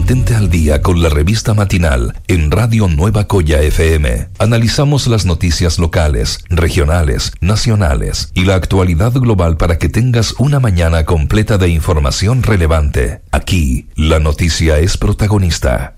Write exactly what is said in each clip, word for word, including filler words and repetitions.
Mantente al día con la revista matinal en Radio Nueva Coya F M. Analizamos las noticias locales, regionales, nacionales y la actualidad global para que tengas una mañana completa de información relevante. Aquí, la noticia es protagonista.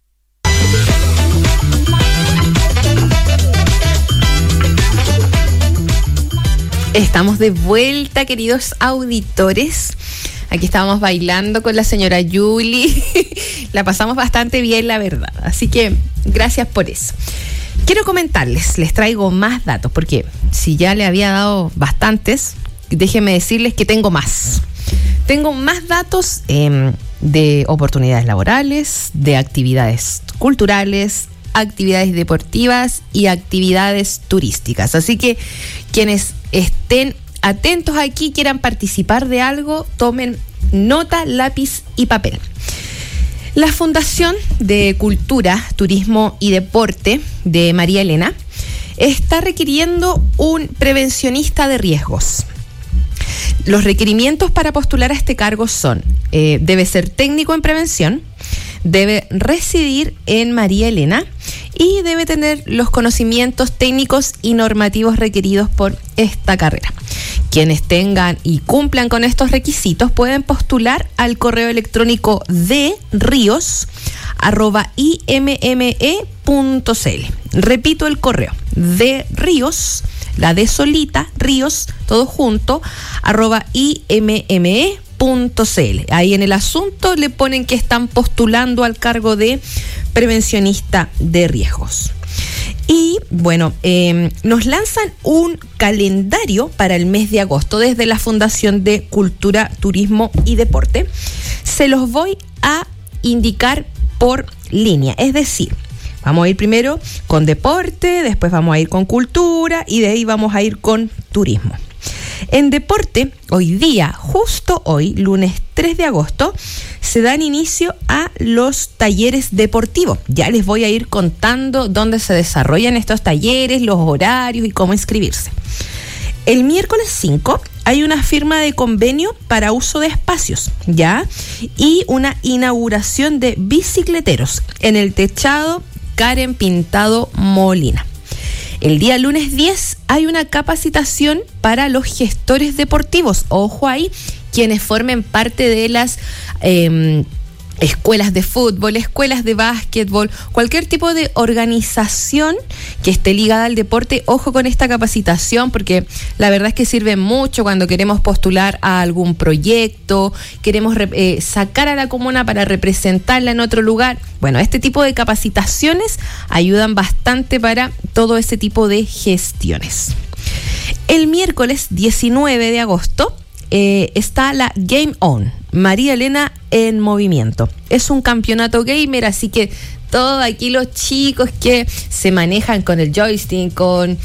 Estamos de vuelta, queridos auditores. Aquí estábamos bailando con la señora Yuli. La pasamos bastante bien, la verdad. Así que gracias por eso. Quiero comentarles, les traigo más datos, porque si ya le había dado bastantes, déjenme decirles que tengo más. Tengo más datos eh, de oportunidades laborales, de actividades culturales, actividades deportivas y actividades turísticas. Así que quienes estén atentos aquí, quieran participar de algo, tomen nota, lápiz y papel. La Fundación de Cultura, Turismo y Deporte de María Elena está requiriendo un prevencionista de riesgos. Los requerimientos para postular a este cargo son, eh, debe ser técnico en prevención, debe residir en María Elena y debe tener los conocimientos técnicos y normativos requeridos por esta carrera. Quienes tengan y cumplan con estos requisitos pueden postular al correo electrónico de ríos arroba i m m e punto c l. Repito el correo, de ríos, la de solita, ríos, todo junto, arroba i m m e punto c l. Ahí en el asunto le ponen que están postulando al cargo de prevencionista de riesgos. Y bueno, eh, nos lanzan un calendario para el mes de agosto desde la Fundación de Cultura, Turismo y Deporte. Se los voy a indicar por línea, es decir, vamos a ir primero con deporte, después vamos a ir con cultura y de ahí vamos a ir con turismo. En deporte, hoy día, justo hoy, lunes tres de agosto, se dan inicio a los talleres deportivos. Ya les voy a ir contando dónde se desarrollan estos talleres, los horarios y cómo inscribirse. El miércoles cinco hay una firma de convenio para uso de espacios, ¿ya? Y una inauguración de bicicleteros en el techado Karen Pintado Molina. El día lunes diez hay una capacitación para los gestores deportivos. Ojo ahí, quienes formen parte de las eh, escuelas de fútbol, escuelas de básquetbol, cualquier tipo de organización que esté ligada al deporte. Ojo con esta capacitación, porque la verdad es que sirve mucho cuando queremos postular a algún proyecto, queremos eh, sacar a la comuna para representarla en otro lugar. Bueno, este tipo de capacitaciones ayudan bastante para todo ese tipo de gestiones. El miércoles diecinueve de agosto eh, está la Game On, María Elena en movimiento. Es un campeonato gamer, así que todos aquí los chicos que se manejan con el joystick, con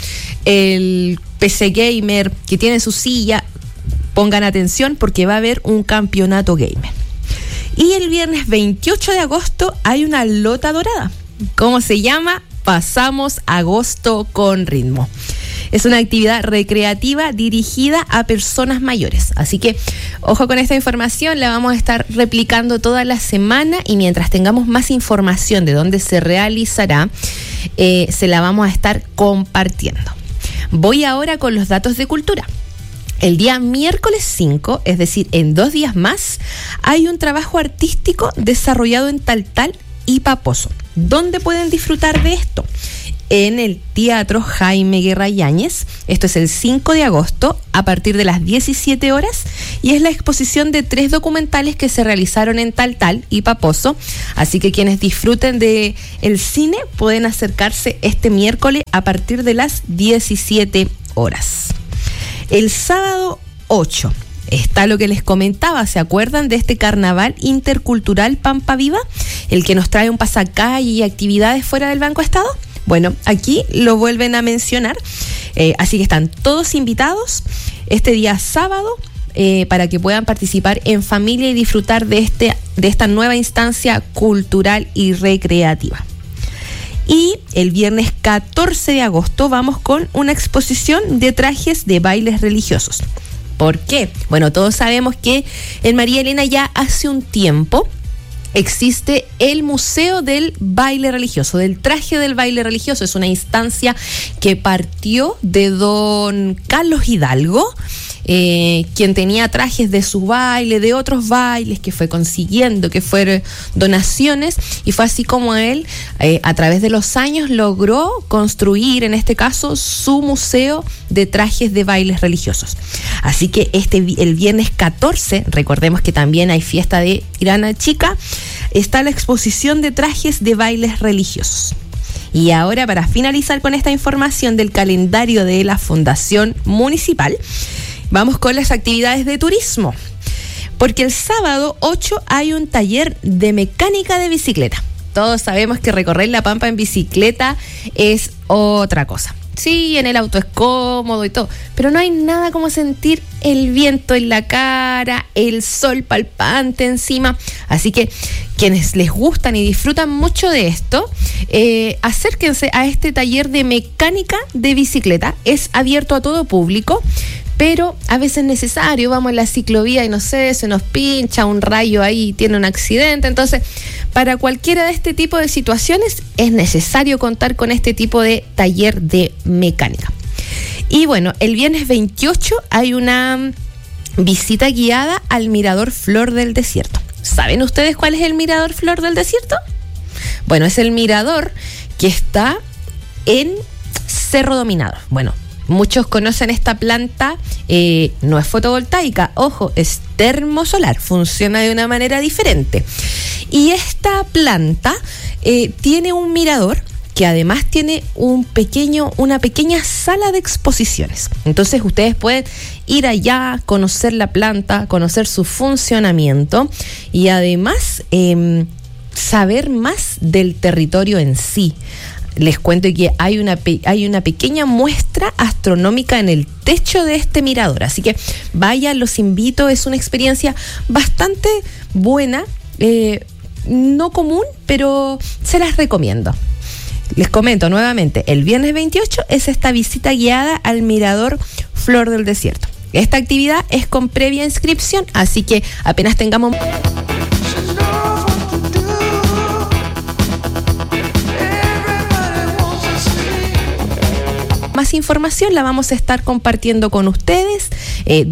el P C gamer, que tienen su silla, pongan atención porque va a haber un campeonato gamer. Y el viernes veintiocho de agosto hay una lota dorada. ¿Cómo se llama? Pasamos agosto con ritmo. Es una actividad recreativa dirigida a personas mayores. Así que, ojo con esta información, la vamos a estar replicando toda la semana y mientras tengamos más información de dónde se realizará, eh, se la vamos a estar compartiendo. Voy ahora con los datos de cultura. El día miércoles cinco, es decir, en dos días más, hay un trabajo artístico desarrollado en Taltal y Paposo. ¿Dónde pueden disfrutar de esto? En el Teatro Jaime Guerra Yáñez. Esto es el cinco de agosto a partir de las diecisiete horas y es la exposición de tres documentales que se realizaron en Taltal y Paposo. Así que quienes disfruten de el cine pueden acercarse este miércoles a partir de las diecisiete horas. El sábado ocho está lo que les comentaba. ¿Se acuerdan de este carnaval intercultural Pampa Viva? El que nos trae un pasacalle y actividades fuera del Banco Estado. Bueno, aquí lo vuelven a mencionar, eh, así que están todos invitados este día sábado eh, para que puedan participar en familia y disfrutar de, este, de esta nueva instancia cultural y recreativa. Y el viernes catorce de agosto vamos con una exposición de trajes de bailes religiosos. ¿Por qué? Bueno, todos sabemos que en María Elena ya hace un tiempo existe el Museo del Baile Religioso, del traje del baile religioso. Es una instancia que partió de don Carlos Hidalgo, eh, quien tenía trajes de su baile, de otros bailes, que fue consiguiendo, que fueron donaciones, y fue así como él, eh, a través de los años, logró construir, en este caso, su museo de trajes de bailes religiosos. Así que este el viernes catorce, recordemos que también hay fiesta de Tirana Chica, está la exposición de trajes de bailes religiosos. Y ahora, para finalizar con esta información del calendario de la Fundación Municipal, vamos con las actividades de turismo. Porque el sábado ocho hay un taller de mecánica de bicicleta. Todos sabemos que recorrer la Pampa en bicicleta es otra cosa. Sí, en el auto es cómodo y todo, pero no hay nada como sentir el viento en la cara, el sol palpante encima. Así que quienes les gustan y disfrutan mucho de esto, eh, acérquense a este taller de mecánica de bicicleta. Es abierto a todo público, pero a veces es necesario, vamos en la ciclovía y no sé, se nos pincha un rayo ahí, tiene un accidente. Entonces, para cualquiera de este tipo de situaciones es necesario contar con este tipo de taller de mecánica. Y bueno, el viernes veintiocho hay una visita guiada al Mirador Flor del Desierto. ¿Saben ustedes cuál es el Mirador Flor del Desierto? Bueno, es el mirador que está en Cerro Dominado. Bueno, muchos conocen esta planta, eh, no es fotovoltaica, ojo, es termosolar, funciona de una manera diferente. Y esta planta eh, tiene un mirador que además tiene un pequeño, una pequeña sala de exposiciones. Entonces ustedes pueden ir allá, conocer la planta, conocer su funcionamiento y además eh, saber más del territorio en sí. Les cuento que hay una, hay una pequeña muestra astronómica en el techo de este mirador. Así que vayan, los invito. Es una experiencia bastante buena, eh, no común, pero se las recomiendo. Les comento nuevamente, el viernes veintiocho es esta visita guiada al Mirador Flor del Desierto. Esta actividad es con previa inscripción, así que apenas tengamos... más información la vamos a estar compartiendo con ustedes. Eh,